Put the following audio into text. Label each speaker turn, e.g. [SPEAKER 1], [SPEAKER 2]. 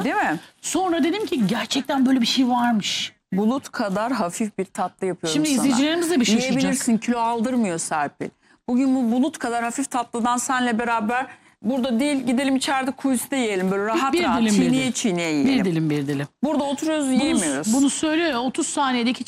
[SPEAKER 1] Değil mi?
[SPEAKER 2] Sonra dedim ki gerçekten böyle bir şey varmış.
[SPEAKER 1] Bulut kadar hafif bir tatlı yapıyorum
[SPEAKER 2] Şimdi
[SPEAKER 1] sana.
[SPEAKER 2] izleyicilerimiz de bir şaşıracak.
[SPEAKER 1] Yiyebilirsin, kilo aldırmıyor Serpil. Bugün bu bulut kadar hafif tatlıdan senle beraber burada değil, gidelim içeride kuyusda yiyelim. Böyle rahat
[SPEAKER 2] Bir
[SPEAKER 1] rahat
[SPEAKER 2] dilim, bir
[SPEAKER 1] çiğneye
[SPEAKER 2] dilim.
[SPEAKER 1] çiğneye yiyelim.
[SPEAKER 2] Bir dilim.
[SPEAKER 1] Burada oturuyoruz, yiyemiyoruz.
[SPEAKER 2] Bunu söyle 30 saniyedeki